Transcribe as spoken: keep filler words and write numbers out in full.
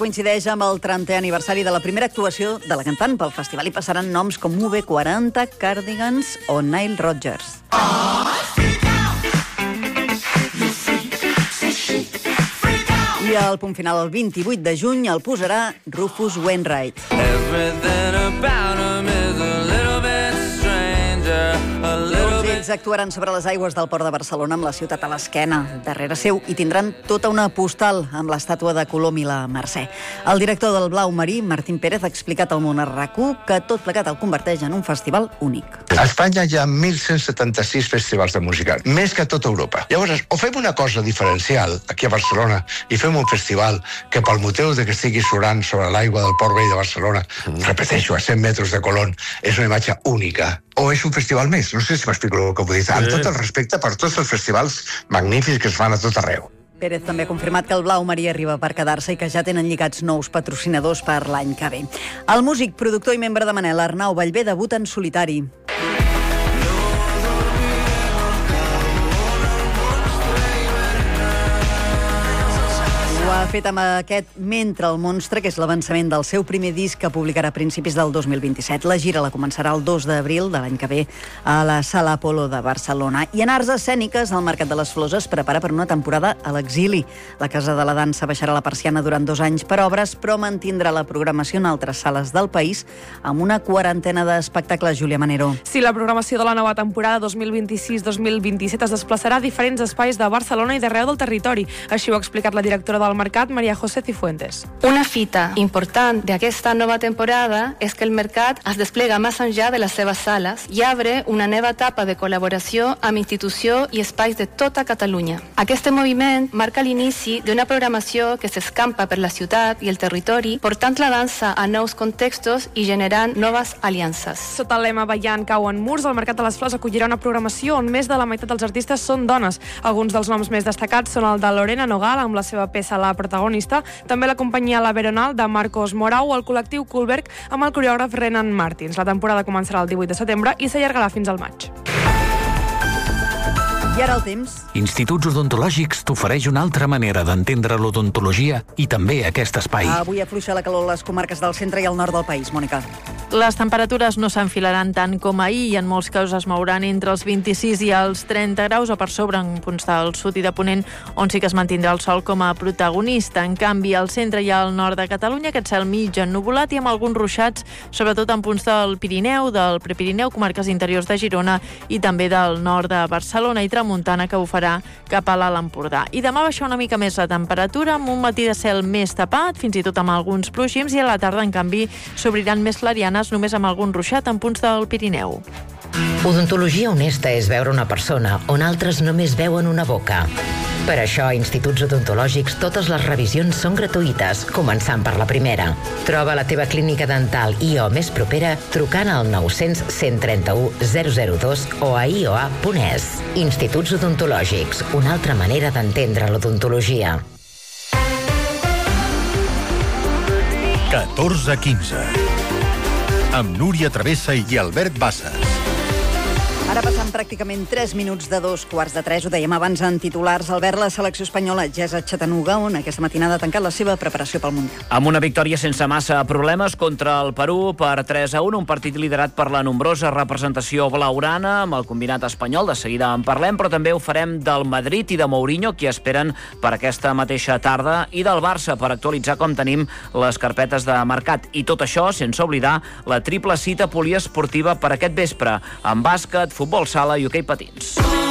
Coincideix amb el trentè aniversari de la primera actuació de la cantant. Pel festival hi passaran noms com U B quaranta, Cardigans o Nile Rodgers. I al punt final, el vint-i-vuit de juny, el posarà Rufus Wainwright. Ells actuaran sobre les aigües del Port de Barcelona amb la ciutat a l'esquena, darrere seu, i tindran tota una postal amb l'estàtua de Colom i la Mercè. El director del Blau Marí, Martín Pérez, ha explicat al Món a RAC1 que tot plegat el converteix en un festival únic. A Espanya hi ha mil cent setanta-sis festivals de música, més que a tota Europa. Llavors, o fem una cosa diferencial aquí a Barcelona i fem un festival que pel motiu de que estigui surant sobre l'aigua del Port Vell de Barcelona, mm. repeteixo, a cent metres de Colón, és una imatge única. O és un festival més, no sé si m'explico el que vull dir. Amb tot el respecte per tots els festivals magnífics que es fan a tot arreu. Pérez també ha confirmat que el Blau Marí arriba per quedar-se i que ja tenen lligats nous patrocinadors per l'any que ve. El músic, productor i membre de Manel, Arnau Ballbé, debuta en solitari. Ha fet amb aquest Mentre el monstre, que és l'avançament del seu primer disc, que publicarà a principis del dos mil vint-i-set. La gira la començarà el dos d'abril de l'any que ve a la Sala Apolo de Barcelona. I en arts escèniques, el Mercat de les Flors es prepara per una temporada a l'exili. La Casa de la Dansa baixarà la persiana durant dos anys per obres, però mantindrà la programació en altres sales del país amb una quarantena d'espectacles. Júlia Manero. Sí, la programació de la nova temporada dos mil vint-i-sis dos mil vint-i-set es desplaçarà a diferents espais de Barcelona i d'arreu del territori. Així ho ha explicat la directora del Mercat, María José Cifuentes. Una fita important d'aquesta nova temporada és que el Mercat es desplega més enllà de les seves sales i obre una nova etapa de col·laboració amb institucions i espais de tota Catalunya. Aquest moviment marca l'inici d'una programació que s'escampa per la ciutat i el territori, portant la dansa a nous contextos i generant noves aliances. Sota el lema Ballant cauen murs, el Mercat de les Flors acollirà una programació on més de la meitat dels artistes són dones. Alguns dels noms més destacats són el de Lorena Nogal, amb la seva peça La protagonista, també la companyia La Veronal de Marcos Morau o el col·lectiu Kulberg amb el coreògraf Renan Martins. La temporada començarà el divuit de setembre i s'allargarà fins al maig. I ara el temps. Instituts Odontològics t'ofereix una altra manera d'entendre l'odontologia i també aquest espai. Avui afluixa la calor a les comarques del centre i al nord del país, Mònica. Les temperatures no s'enfilaran tant com ahir i en molts casos es mouran entre els vint-i-sis i els trenta graus o per sobre en punts del sud i de Ponent, on sí que es mantindrà el sol com a protagonista. En canvi, al centre i al nord de Catalunya, aquest cel mig ennuvolat i amb alguns ruixats, sobretot en punts del Pirineu, del Prepirineu, comarques interiors de Girona i també del nord de Barcelona i tramuntana, que ho farà cap a l'Alt Empordà. I demà baixar una mica més la temperatura, amb un matí de cel més tapat, fins i tot amb alguns plogins, i a la tarda, en canvi, s'obriran més clarianes, només amb algun ruixat en punts del Pirineu. Odontologia honesta és veure una persona on altres només veuen una boca. Per això, a Instituts Odontològics, totes les revisions són gratuïtes, començant per la primera. Troba la teva clínica dental I O més propera trucant al nou cents cent trenta-u zero zero dos o a i o a punt es. Instituts Odontològics, una altra manera d'entendre l'odontologia. catorze quinze amb Núria Travessa i Albert Bassas. Ara passant pràcticament tres minuts de dos quarts de tres, ho dèiem abans en titulars, Albert, la selecció espanyola ja és a Chattanooga, on aquesta matinada ha tancat la seva preparació pel Mundial. Amb una victòria sense massa problemes contra el Perú per tres a un, un partit liderat per la nombrosa representació blaugrana, amb el combinat espanyol, de seguida en parlem, però també ho farem del Madrid i de Mourinho, qui esperen per aquesta mateixa tarda, i del Barça, per actualitzar com tenim les carpetes de mercat. I tot això sense oblidar la triple cita poliesportiva per aquest vespre, amb bàsquet, futbol sala i hoquei patins.